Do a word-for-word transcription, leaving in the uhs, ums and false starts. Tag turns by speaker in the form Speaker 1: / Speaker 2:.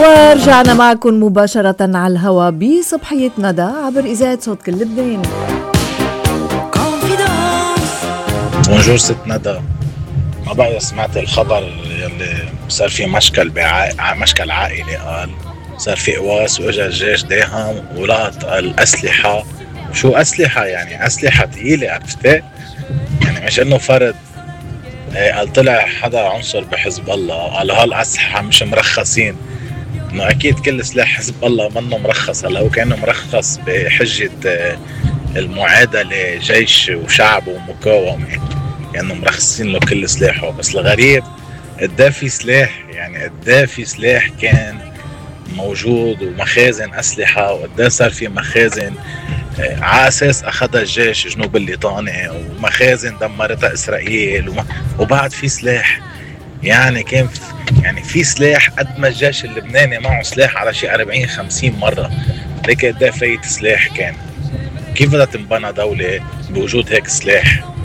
Speaker 1: ورجعنا معكم مباشرة على الهواء بصبحية ندى عبر إذاعة صوت كل لبنان.
Speaker 2: بونجور ست ندى، ما بقى سمعت الخبر يلي صار في مشكل بعا... مشكل عائلي، قال صار في قواس واجا الجيش داهم ولقط الأسلحة. شو أسلحة يعني؟ أسلحة تقيلة، عرفتي؟ يعني مش إنه فرد. قال طلع حدا عنصر بحزب الله قال هالأسلحة مش مرخصين، إنه أكيد كل سلاح حزب الله منه مرخص. لو كان مرخص بحجة المعادلة جيش وشعب ومقاومة يعني مرخصين له كل سلاحه. بس الغريب قد في سلاح، يعني قد في سلاح كان موجود ومخازن أسلحة، وقد صار في مخازن على أساس أخذها الجيش جنوب الليطاني، ومخازن دمرتها إسرائيل، وبعد في سلاح. يعني كان في يعني في سلاح قد ما الجيش اللبناني معه سلاح على شيء أربعين خمسين مرة. ليك قد فايت سلاح كان. كيف بدها تنبنى دولة بوجود هيك سلاح؟